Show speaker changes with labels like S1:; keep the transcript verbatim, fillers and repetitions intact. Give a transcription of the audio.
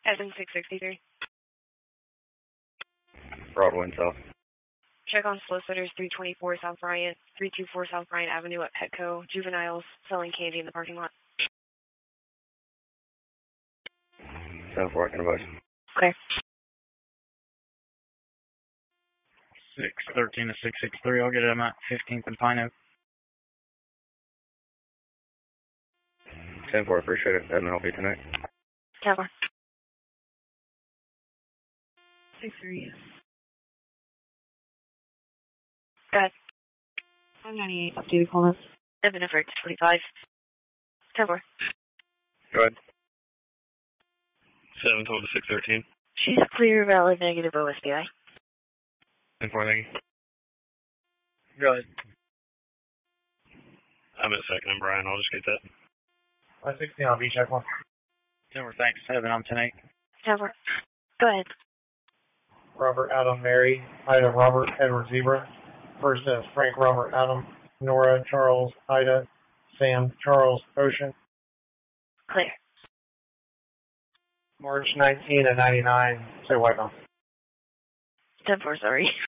S1: Evan six sixty-three.
S2: Broadwind South.
S1: Check on solicitors three twenty-four South Bryant, three twenty-four South Bryant Avenue at Petco. Juveniles selling candy in the parking lot.
S2: seven four, I can advise.
S1: Clear.
S3: six thirteen to six six three, I'll get him at fifteenth and Pine Oak.
S2: ten four, appreciate it. Edmund, I'll be tonight.
S1: ten four. six three. Go ahead. five ninety-eight, updated call notes. Evan Everett, twenty-five. ten four.
S2: Go ahead.
S4: seven twelve to six thirteen.
S1: She's clear, valid, negative O S B I.
S4: ten four, thank you.
S3: Go ahead.
S4: I'm at second and Brian, I'll just get that.
S5: five sixteen on B, check one.
S3: ten four, thanks. Evan, I'm ten eight.
S1: ten four. Go ahead.
S5: Robert, Adam, Mary, Ida, Robert, Edward, Zebra. First is Frank, Robert, Adam, Nora, Charles, Ida, Sam, Charles, Ocean.
S1: Clear.
S5: March nineteen and ninety-nine, say White Mountain.
S1: ten four, sorry.